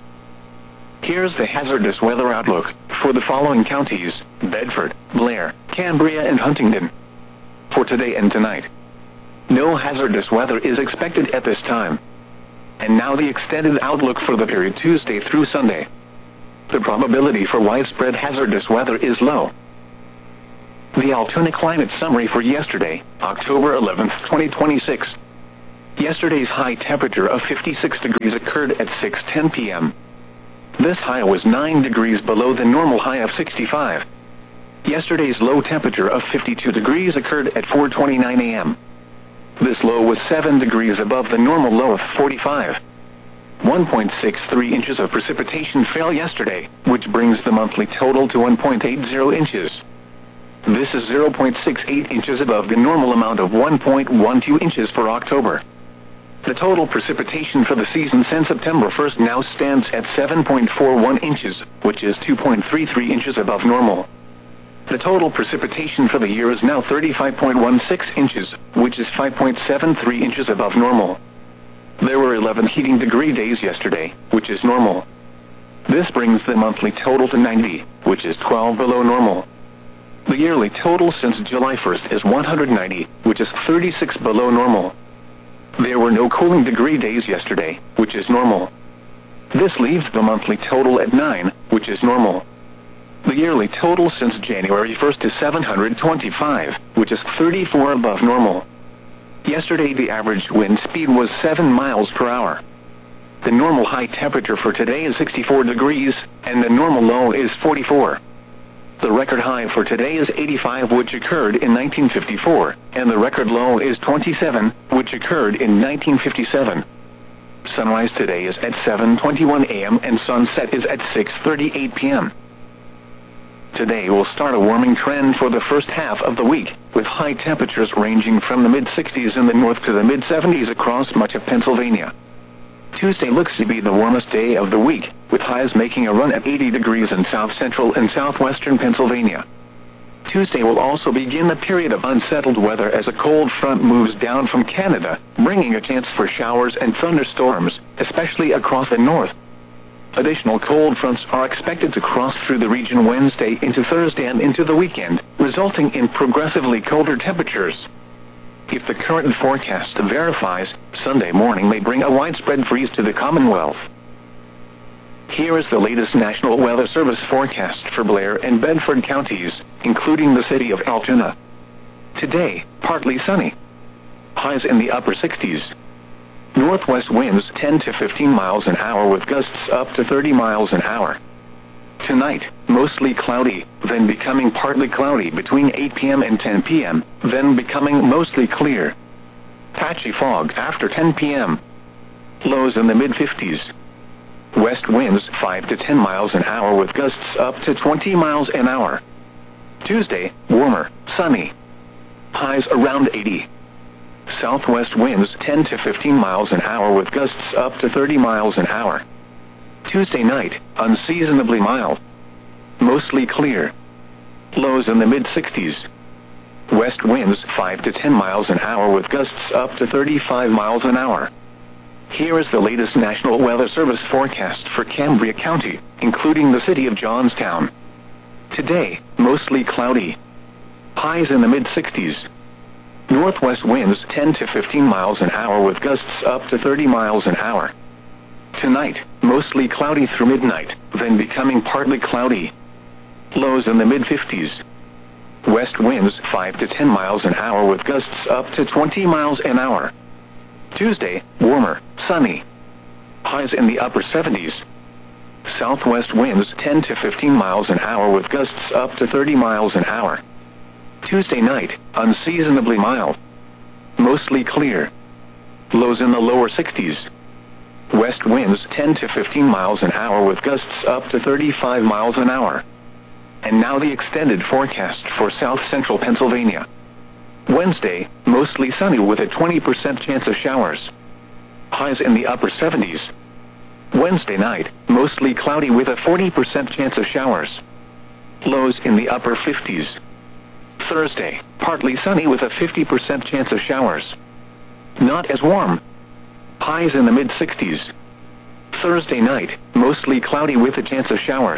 Speaker 1: Here's the hazardous weather outlook for the following counties: Bedford, Blair, Cambria, and Huntingdon. For today and tonight, no hazardous weather is expected at this time. And now the extended outlook for the period Tuesday through Sunday. The probability for widespread hazardous weather is low. The Altoona Climate Summary for yesterday, October eleventh, twenty twenty-six. Yesterday's high temperature of fifty-six degrees occurred at six ten p m This high was nine degrees below the normal high of sixty-five. Yesterday's low temperature of fifty-two degrees occurred at four twenty-nine a m This low was seven degrees above the normal low of forty-five. one point six three inches of precipitation fell yesterday, which brings the monthly total to one point eight zero inches. This is zero point six eight inches above the normal amount of one point one two inches for October. The total precipitation for the season since September first now stands at seven point four one inches, which is two point three three inches above normal. The total precipitation for the year is now thirty-five point one six inches, which is five point seven three inches above normal. There were eleven heating degree days yesterday, which is normal. This brings the monthly total to ninety, which is twelve below normal. The yearly total since July first is one hundred ninety, which is thirty-six below normal. There were no cooling degree days yesterday, which is normal. This leaves the monthly total at nine, which is normal. The yearly total since January first is seven hundred twenty-five, which is thirty-four above normal. Yesterday the average wind speed was seven miles per hour. The normal high temperature for today is sixty-four degrees, and the normal low is forty-four. The record high for today is eighty-five, which occurred in nineteen fifty-four, and the record low is twenty-seven, which occurred in nineteen fifty-seven. Sunrise today is at seven twenty-one a m and sunset is at six thirty-eight p m Today will start a warming trend for the first half of the week, with high temperatures ranging from the mid sixties in the north to the mid seventies across much of Pennsylvania. Tuesday looks to be the warmest day of the week, with highs making a run at eighty degrees in south-central and southwestern Pennsylvania. Tuesday will also begin a period of unsettled weather as a cold front moves down from Canada, bringing a chance for showers and thunderstorms, especially across the north. Additional cold fronts are expected to cross through the region Wednesday into Thursday and into the weekend, resulting in progressively colder temperatures. If the current forecast verifies, Sunday morning may bring a widespread freeze to the Commonwealth. Here is the latest National Weather Service forecast for Blair and Bedford counties, including the city of Altoona. Today, partly sunny. Highs in the upper sixties. Northwest winds ten to fifteen miles an hour with gusts up to thirty miles an hour. Tonight, mostly cloudy, then becoming partly cloudy between eight p m and ten p m, then becoming mostly clear. Patchy fog after ten p m Lows in the mid fifties. West winds five to ten miles an hour with gusts up to twenty miles an hour. Tuesday, warmer, sunny. Highs around eighty. Southwest winds ten to fifteen miles an hour with gusts up to thirty miles an hour. Tuesday night, unseasonably mild. Mostly clear. Lows in the mid sixties. West winds five to ten miles an hour with gusts up to thirty-five miles an hour. Here is the latest National Weather Service forecast for Cambria County, including the city of Johnstown. Today, mostly cloudy. Highs in the mid sixties. Northwest winds ten to fifteen miles an hour with gusts up to thirty miles an hour. Tonight, mostly cloudy through midnight, then becoming partly cloudy. Lows in the mid fifties. West winds five to ten miles an hour with gusts up to twenty miles an hour. Tuesday, warmer, sunny. Highs in the upper seventies. Southwest winds ten to fifteen miles an hour with gusts up to thirty miles an hour. Tuesday night, unseasonably mild. Mostly clear. Lows in the lower sixties. West winds ten to fifteen miles an hour with gusts up to thirty-five miles an hour. And now the extended forecast for south-central Pennsylvania. Wednesday, mostly sunny with a twenty percent chance of showers. Highs in the upper seventies. Wednesday night, mostly cloudy with a forty percent chance of showers. Lows in the upper fifties. Thursday, partly sunny with a fifty percent chance of showers. Not as warm. Highs in the mid sixties. Thursday night, mostly cloudy with a chance of showers.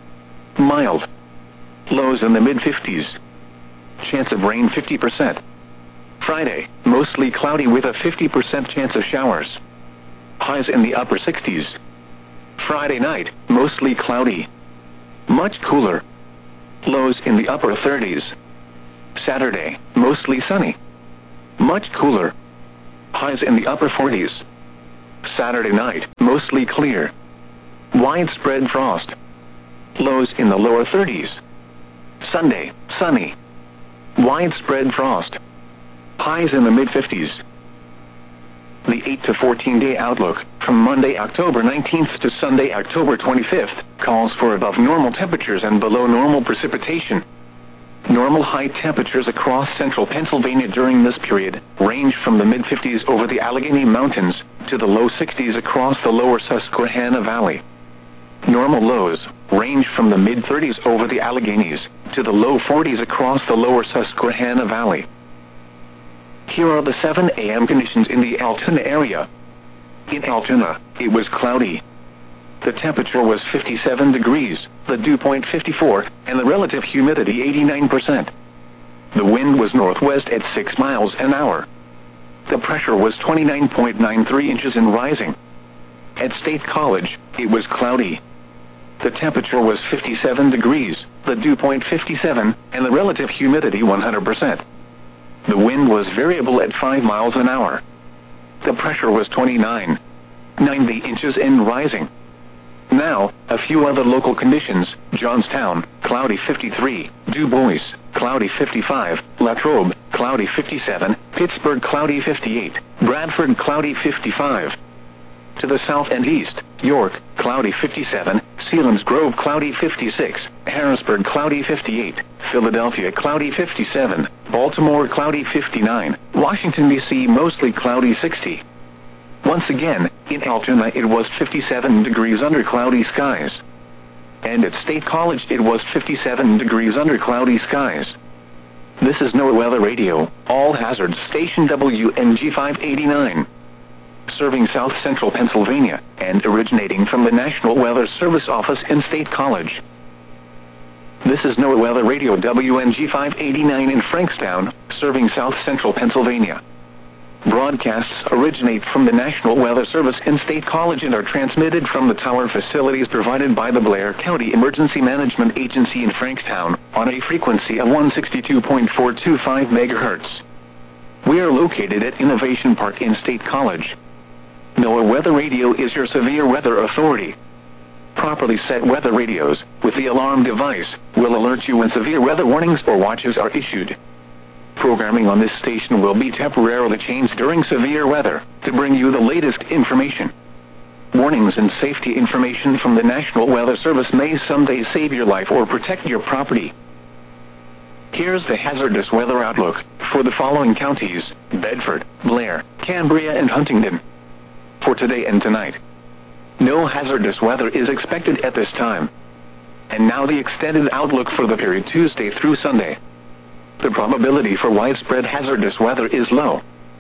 Speaker 1: Mild. Lows in the mid fifties. Chance of rain fifty percent. Friday, mostly cloudy with a fifty percent chance of showers. Highs in the upper sixties. Friday night, mostly cloudy. Much cooler. Lows in the upper thirties. Saturday, mostly sunny. Much cooler. Highs in the upper forties. Saturday night, mostly clear. Widespread frost. Lows in the lower thirties. Sunday, sunny. Widespread frost. Highs in the mid-fifties. The eight to fourteen day outlook, from Monday, October nineteenth to Sunday, October twenty-fifth, calls for above normal temperatures and below normal precipitation. Normal high temperatures across central Pennsylvania during this period range from the mid-fifties over the Allegheny Mountains to the low sixties across the lower Susquehanna Valley. Normal lows range from the mid-thirties over the Alleghenies to the low forties across the lower Susquehanna Valley. Here are the seven A M conditions in the Altoona area. In Altoona, it was cloudy. The temperature was fifty-seven degrees, the dew point fifty-four, and the relative humidity eighty-nine percent. The wind was northwest at six miles an hour. The pressure was twenty-nine point nine three inches and rising. At State College, it was cloudy. The temperature was fifty-seven degrees, the dew point fifty-seven, and the relative humidity one hundred percent. The wind was variable at five miles an hour. The pressure was twenty-nine point nine zero inches and rising. Now, a few other local conditions: Johnstown, cloudy fifty-three, Du Bois, cloudy fifty-five, Latrobe, cloudy fifty-seven, Pittsburgh, cloudy fifty-eight, Bradford, cloudy fifty-five. To the south and east, York, cloudy fifty-seven, Selinsgrove, cloudy fifty-six, Harrisburg, cloudy fifty-eight, Philadelphia, cloudy fifty-seven, Baltimore, cloudy fifty-nine, Washington, D C, mostly cloudy sixty. Once again, in Altoona it was fifty-seven degrees under cloudy skies. And at State College it was fifty-seven degrees under cloudy skies. This is NOAA Weather Radio, all hazards station W N G five eighty-nine. Serving South Central Pennsylvania, and originating from the National Weather Service office in State College. This is NOAA Weather Radio W N G five eighty-nine in Frankstown, serving South Central Pennsylvania. Broadcasts originate from the National Weather Service in State College and are transmitted from the tower facilities provided by the Blair County Emergency Management Agency in Frankstown, on a frequency of one sixty-two point four two five megahertz. We are located at Innovation Park in State College. NOAA Weather Radio is your severe weather authority. Properly set weather radios, with the alarm device, will alert you when severe weather warnings or watches are issued. Programming on this station will be temporarily changed during severe weather, to bring you the latest information. Warnings and safety information from the National Weather Service may someday save your life or protect your property. Here's the hazardous weather outlook for the following counties: Bedford, Blair, Cambria, and Huntingdon. For today and tonight, no hazardous weather is expected at this time. And now the extended outlook for the period Tuesday through Sunday. The probability for widespread hazardous weather is low.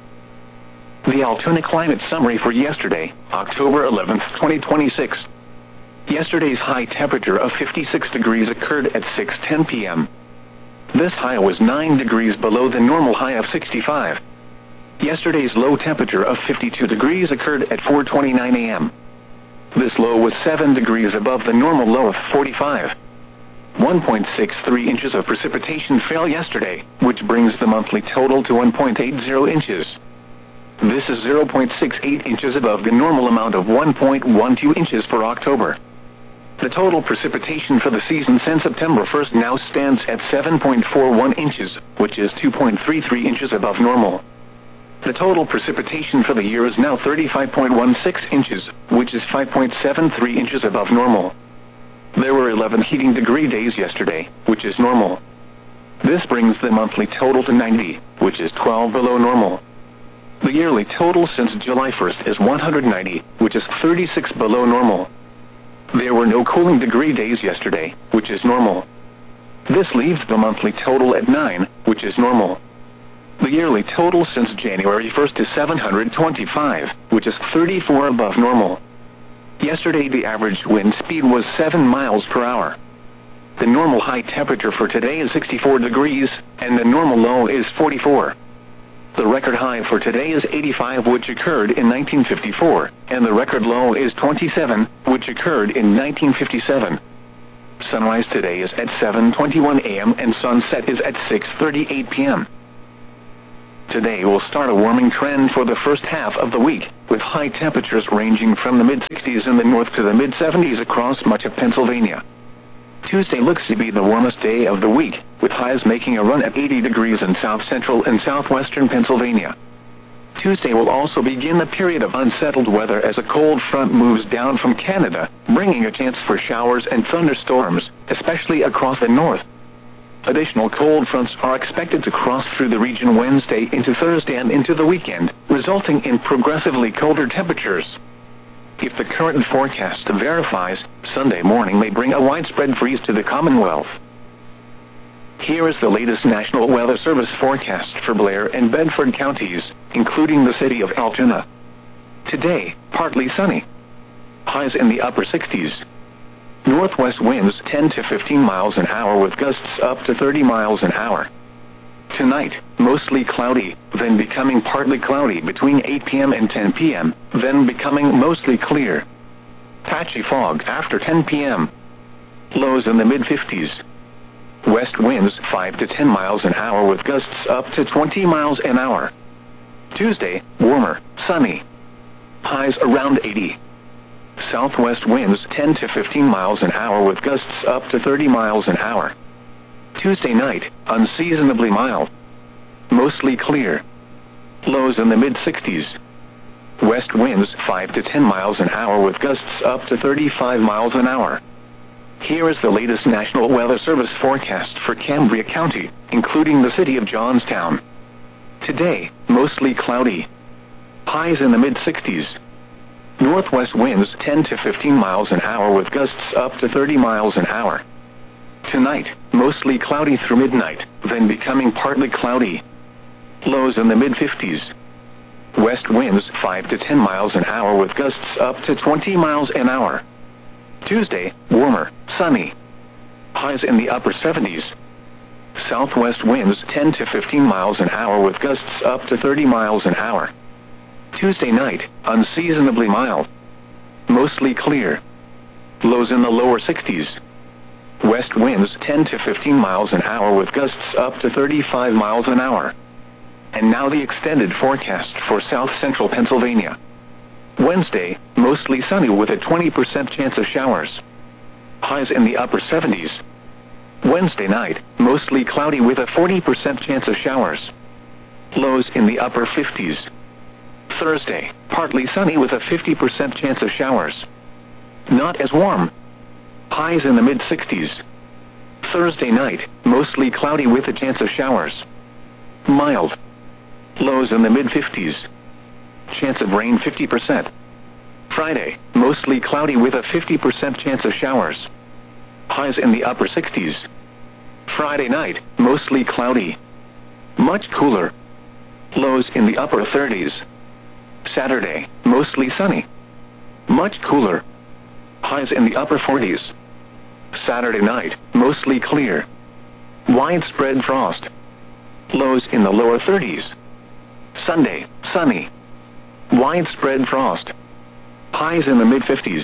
Speaker 1: The Altoona climate summary for yesterday, October eleventh, twenty twenty-six. Yesterday's high temperature of fifty-six degrees occurred at six ten p m This high was nine degrees below the normal high of sixty-five. Yesterday's low temperature of fifty-two degrees occurred at four twenty-nine a m This low was seven degrees above the normal low of forty-five. one point six three inches of precipitation fell yesterday, which brings the monthly total to one point eight zero inches. This is zero point six eight inches above the normal amount of one point one two inches for October. The total precipitation for the season since September first now stands at seven point four one inches, which is two point three three inches above normal. The total precipitation for the year is now thirty-five point one six inches, which is five point seven three inches above normal. There were eleven heating degree days yesterday, which is normal. This brings the monthly total to ninety, which is twelve below normal. The yearly total since July first is one hundred ninety, which is thirty-six below normal. There were no cooling degree days yesterday, which is normal. This leaves the monthly total at nine, which is normal. The yearly total since January first is seven hundred twenty-five, which is thirty-four above normal. Yesterday the average wind speed was seven miles per hour. The normal high temperature for today is sixty-four degrees, and the normal low is forty-four. The record high for today is eighty-five, which occurred in nineteen fifty-four, and the record low is twenty-seven, which occurred in nineteen fifty-seven. Sunrise today is at seven twenty-one a m and sunset is at six thirty-eight p m Today will start a warming trend for the first half of the week, with high temperatures ranging from the mid sixties in the north to the mid seventies across much of Pennsylvania. Tuesday looks to be the warmest day of the week, with highs making a run at eighty degrees in south central and southwestern Pennsylvania. Tuesday will also begin a period of unsettled weather as a cold front moves down from Canada, bringing a chance for showers and thunderstorms, especially across the north. Additional cold fronts are expected to cross through the region Wednesday into Thursday and into the weekend, resulting in progressively colder temperatures. If the current forecast verifies, Sunday morning may bring a widespread freeze to the Commonwealth. Here is the latest National Weather Service forecast for Blair and Bedford counties, including the city of Altoona. Today, partly sunny. Highs in the upper sixties. Northwest winds ten to fifteen miles an hour with gusts up to thirty miles an hour. Tonight, mostly cloudy, then becoming partly cloudy between eight p m and ten p m, then becoming mostly clear. Patchy fog after ten p m Lows in the mid fifties. West winds five to ten miles an hour with gusts up to twenty miles an hour. Tuesday, warmer, sunny. Highs around eighty. Southwest winds ten to fifteen miles an hour with gusts up to thirty miles an hour. Tuesday night, unseasonably mild. Mostly clear. Lows in the mid sixties. West winds five to ten miles an hour with gusts up to thirty-five miles an hour. Here is the latest National Weather Service forecast for Cambria County, including the city of Johnstown. Today, mostly cloudy. Highs in the mid sixties. Northwest winds ten to fifteen miles an hour with gusts up to thirty miles an hour. Tonight, mostly cloudy through midnight, then becoming partly cloudy. Lows in the mid fifties. West winds five to ten miles an hour with gusts up to twenty miles an hour. Tuesday, warmer, sunny. Highs in the upper seventies. Southwest winds ten to fifteen miles an hour with gusts up to thirty miles an hour. Tuesday night, unseasonably mild. Mostly clear. Lows in the lower sixties. West winds ten to fifteen miles an hour with gusts up to thirty-five miles an hour. And now the extended forecast for south central Pennsylvania. Wednesday, mostly sunny with a twenty percent chance of showers. Highs in the upper seventies. Wednesday night, mostly cloudy with a forty percent chance of showers. Lows in the upper fifties. Thursday, partly sunny with a fifty percent chance of showers. Not as warm. Highs in the mid sixties. Thursday night, mostly cloudy with a chance of showers. Mild. Lows in the mid fifties. Chance of rain fifty percent. Friday, mostly cloudy with a fifty percent chance of showers. Highs in the upper sixties. Friday night, mostly cloudy. Much cooler. Lows in the upper thirties. Saturday, mostly sunny. Much cooler. Highs in the upper forties. Saturday night, mostly clear. Widespread frost. Lows in the lower thirties. Sunday, sunny. Widespread frost. Highs in the mid fifties.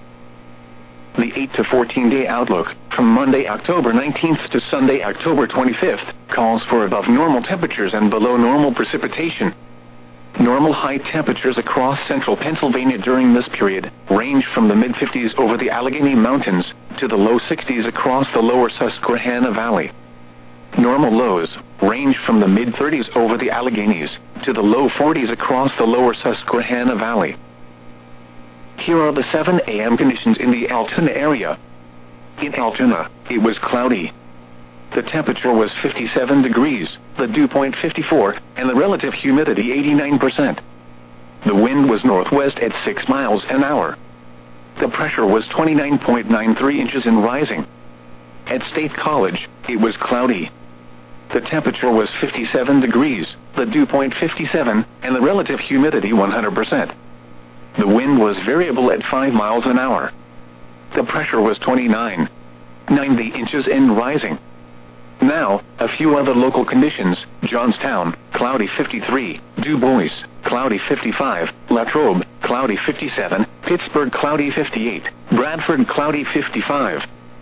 Speaker 1: The eight to fourteen day outlook, from Monday, October nineteenth to Sunday, October twenty-fifth, calls for above normal temperatures and below normal precipitation. Normal high temperatures across central Pennsylvania during this period range from the mid fifties over the Allegheny Mountains to the low sixties across the lower Susquehanna Valley. Normal lows range from the mid thirties over the Alleghenies to the low forties across the lower Susquehanna Valley. Here are the seven a m conditions in the Altoona area. In Altoona, it was cloudy. The temperature was fifty-seven degrees, the dew point fifty-four, and the relative humidity eighty-nine percent. The wind was northwest at six miles an hour. The pressure was twenty-nine point nine three inches and rising. At State College, it was cloudy. The temperature was fifty-seven degrees, the dew point fifty-seven, and the relative humidity one hundred percent. The wind was variable at five miles an hour. The pressure was twenty-nine point nine zero inches and rising. Now, a few other local conditions: Johnstown, cloudy fifty-three, Du Bois, cloudy fifty-five, Latrobe, cloudy fifty-seven, Pittsburgh, cloudy fifty-eight, Bradford, cloudy fifty-five.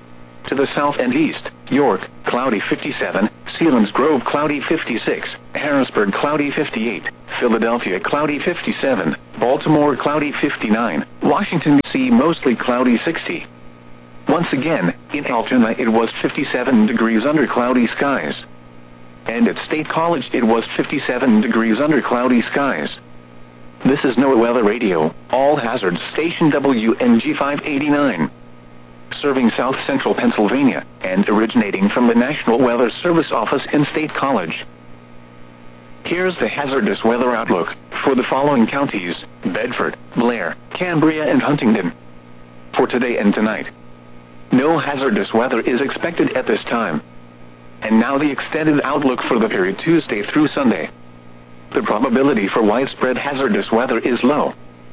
Speaker 1: To the south and east, York, cloudy fifty-seven, Selinsgrove cloudy fifty-six, Harrisburg cloudy fifty-eight, Philadelphia cloudy fifty-seven, Baltimore cloudy fifty-nine, Washington D C mostly cloudy sixty. Once again, in Altoona it was fifty-seven degrees under cloudy skies. And at State College it was fifty-seven degrees under cloudy skies. This is NOAA Weather Radio, All Hazards Station W N G five eighty-nine. Serving South Central Pennsylvania, and originating from the National Weather Service office in State College. Here's the hazardous weather outlook for the following counties: Bedford, Blair, Cambria and Huntingdon. For today and tonight, no hazardous weather is expected at this time. And now the extended outlook for the period Tuesday through Sunday. The probability for widespread hazardous weather is low.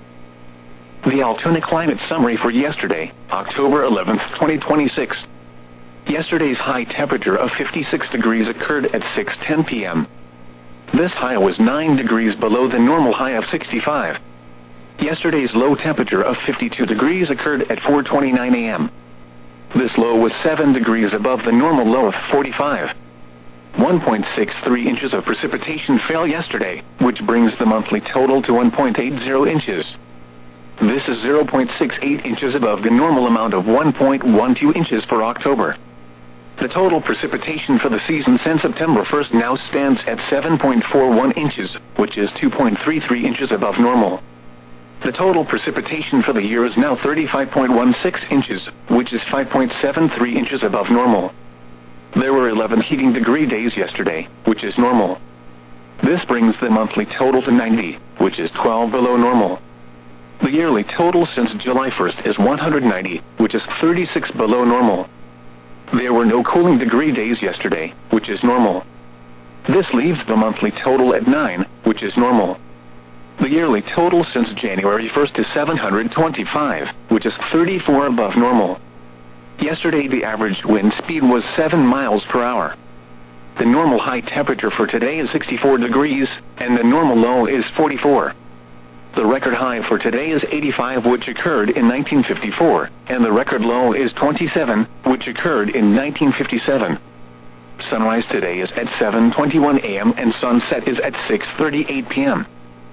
Speaker 1: The Altoona Climate Summary for yesterday, October eleventh, twenty twenty-six. Yesterday's high temperature of fifty-six degrees occurred at six ten p m This high was nine degrees below the normal high of sixty-five. Yesterday's low temperature of fifty-two degrees occurred at four twenty-nine a m This low was seven degrees above the normal low of forty-five. one point six three inches of precipitation fell yesterday, which brings the monthly total to one point eight zero inches. This is zero point six eight inches above the normal amount of one point one two inches for October. The total precipitation for the season since September first now stands at seven point four one inches, which is two point three three inches above normal. The total precipitation for the year is now thirty-five point one six inches, which is five point seven three inches above normal. There were eleven heating degree days yesterday, which is normal. This brings the monthly total to ninety, which is twelve below normal. The yearly total since July first is one hundred ninety, which is thirty-six below normal. There were no cooling degree days yesterday, which is normal. This leaves the monthly total at nine, which is normal. The yearly total since January first is seven hundred twenty-five, which is thirty-four above normal. Yesterday the average wind speed was seven miles per hour. The normal high temperature for today is sixty-four degrees, and the normal low is forty-four. The record high for today is eighty-five, which occurred in nineteen fifty-four, and the record low is twenty-seven, which occurred in nineteen fifty-seven. Sunrise today is at seven twenty-one a m and sunset is at six thirty-eight p m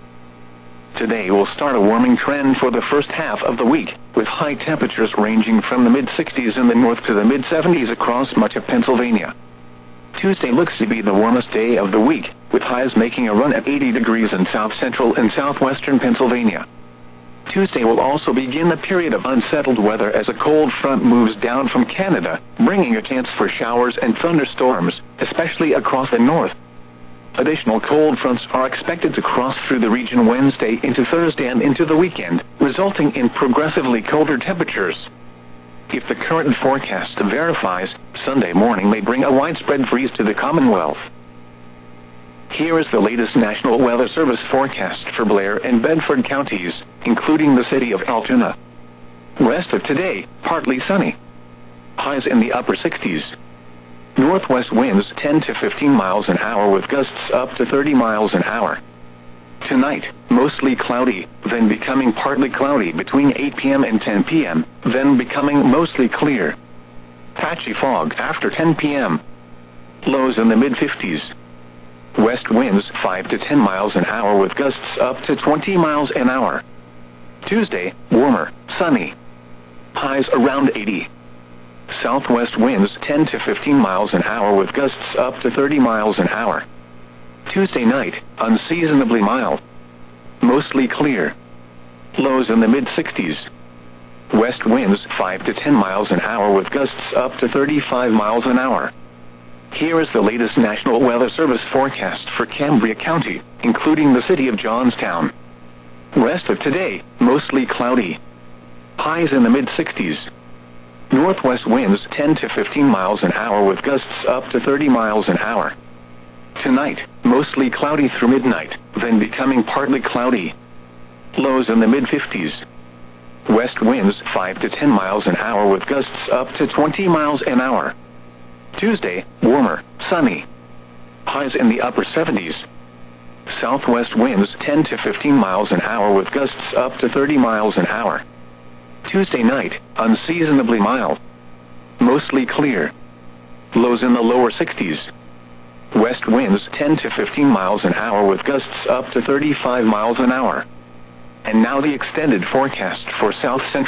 Speaker 1: Today will start a warming trend for the first half of the week, with high temperatures ranging from the mid sixties in the north to the mid seventies across much of Pennsylvania. Tuesday looks to be the warmest day of the week, with highs making a run at eighty degrees in south central and southwestern Pennsylvania. Tuesday will also begin the period of unsettled weather as a cold front moves down from Canada, bringing a chance for showers and thunderstorms, especially across the north. Additional cold fronts are expected to cross through the region Wednesday into Thursday and into the weekend, resulting in progressively colder temperatures. If the current forecast verifies, Sunday morning may bring a widespread freeze to the Commonwealth. Here is the latest National Weather Service forecast for Blair and Bedford counties, including the city of Altoona. Rest of today, partly sunny. Highs in the upper sixties. Northwest winds ten to fifteen miles an hour with gusts up to thirty miles an hour. Tonight, mostly cloudy, then becoming partly cloudy between eight p m and ten p m, then becoming mostly clear. Patchy fog after ten p m Lows in the mid fifties. West winds five to ten miles an hour with gusts up to twenty miles an hour. Tuesday, warmer, sunny. Highs around eighty. Southwest winds ten to fifteen miles an hour with gusts up to thirty miles an hour. Tuesday night, unseasonably mild. Mostly clear. Lows in the mid sixties. West winds five to ten miles an hour with gusts up to thirty-five miles an hour. Here is the latest National Weather Service forecast for Cambria County, including the city of Johnstown. Rest of today, mostly cloudy. Highs in the mid sixties. Northwest winds ten to fifteen miles an hour with gusts up to thirty miles an hour. Tonight, mostly cloudy through midnight, then becoming partly cloudy. Lows in the mid fifties. West winds five to ten miles an hour with gusts up to twenty miles an hour. Tuesday, warmer, sunny. Highs in the upper seventies. Southwest winds ten to fifteen miles an hour with gusts up to thirty miles an hour. Tuesday night, unseasonably mild. mostly clear. Lows in the lower sixties. West winds ten to fifteen miles an hour with gusts up to thirty-five miles an hour. And now the extended forecast for south central